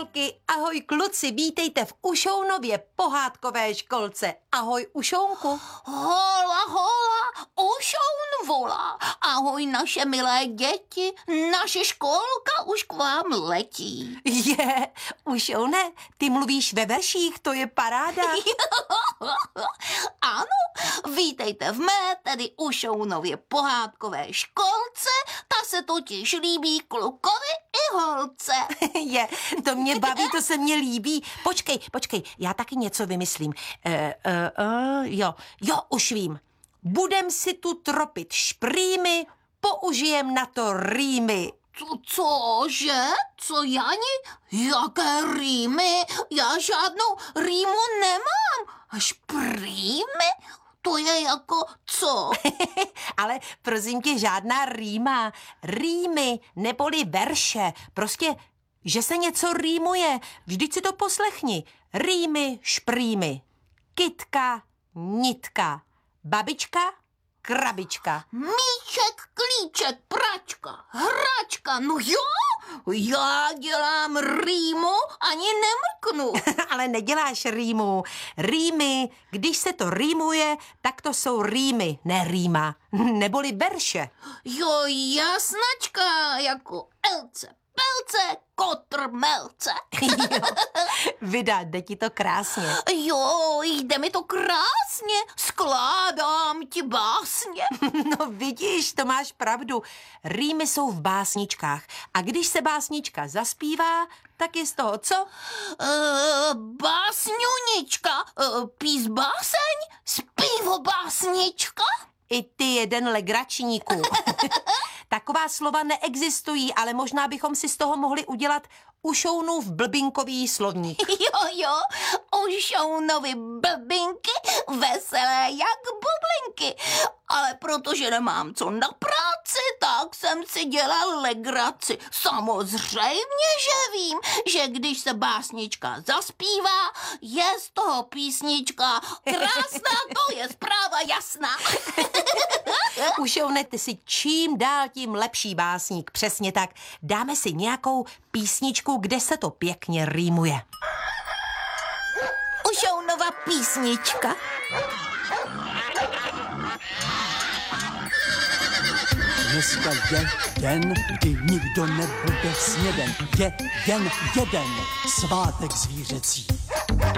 holky, ahoj kluci, vítejte v Ušounově pohádkové školce. Ahoj Ušounku. Hola, hola, Ušoun volá. Ahoj naše milé děti, naše školka už k vám letí. Je, Ušoune, ty mluvíš ve verších, to je paráda. Ano, vítejte v mé, tedy Ušounově pohádkové školce, ta se totiž líbí klukovi i holce. Je, to mě baví, to se mně líbí. Počkej, já taky něco vymyslím. Jo, už vím. Budem si tu tropit šprýmy, použijem na to rýmy. Cože? Co, Jani? Jaké rýmy? Já žádnou rýmu nemám. Šprýmy? To je jako co? Ale prosím tě, žádná rýma. Rýmy neboli verše. Prostě, že se něco rýmuje. Vždyť si to poslechni. Rýmy, šprýmy. Kytka, nitka. Babička, krabička. Míček, klíček, pračka, hračka, no jo, já dělám rýmu, ani nemrknu. Ale neděláš rýmu. Rýmy, když se to rýmuje, tak to jsou rýmy, ne rýma. Neboli verše. Jo, jasnačka, jako Elce, Pelce, Kotr, Melce. Jo, vydá, jde ti to krásně. Jo, jde mi to krásně, skládám ti básně. No vidíš, to máš pravdu. Rýmy jsou v básničkách. A když se básnička zaspívá, tak je z toho co? Básňunička, pís báseň, zpívo básnička. I ty jeden legračníku. Taková slova neexistují, ale možná bychom si z toho mohli udělat Ušounův blbinkový slovník. Jo, Ušounovi blbinky, veselé jak bublinky. Ale protože nemám co na práci, tak jsem si dělal legraci. Samozřejmě, že vím, že když se básnička zaspívá, je z toho písnička krásná, to je zpráva jasná. Ušoune, ty si čím dál tím lepší básník. Přesně tak. Dáme si nějakou písničku, kde se to pěkně rýmuje. Ušounova písnička. Dneska je den, kdy nikdo nebude sněden. Je jen jeden svátek zvířecí.